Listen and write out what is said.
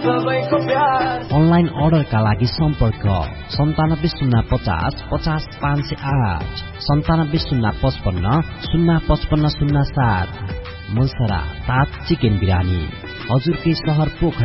Online अर्डरका लागि सम्पर्क 9705050508 970555055507। मुलसरा ताज चिकन बिरानी हजुरकै शहर पोखरा।